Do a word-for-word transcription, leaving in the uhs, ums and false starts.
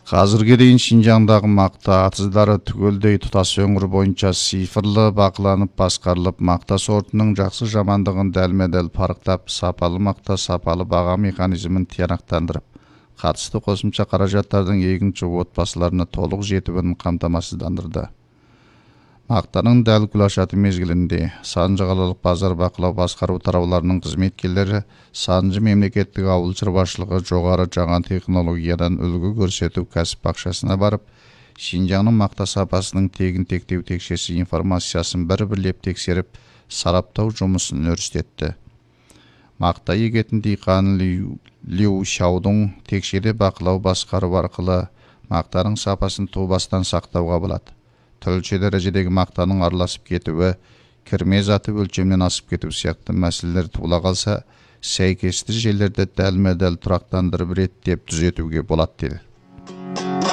Қазірге дейін Шинжаңдағы мақта атыздары түгелдей тұтас өңір бойынша цифрлы бақыланып басқарылып, мақта сортының жақсы жамандығын дәлме-дәл парықтап, сапалы мақта сапалы баға механизмін тиянақтандырып, қатысты қосымша қаражаттардың егінші отбасыларына толық жетуін қамтамасыздандырды. Мақтаның дәл күлашаты мезгілінде Санжы қалалық базар бақылау басқару тарауларының қызметкерлері Санжы мемлекеттік ауыл шаруашылығы жоғары жаңа технологиядан үлгі көрсету кәсіп бақшасына барып, Шинжаңның мақта сапасының тегін тектеу текшесі информациясын бір-бірлеп тексеріп, сараптау жұмысын өрістетті. Мақта егетін диқан Лю Шаудың текшеде бақылау басқару арқылы мақтаның сапасын тубастан сақтауға болады. Түрлі дәрежедегі мақтаның араласып кетуі, кірме заты өлшемнен асып кету сияқты мәселелер тула қалса, сәйкесті жерлерде дәлме-дәл тұрақтандырып реттеп түзетуге болады деді.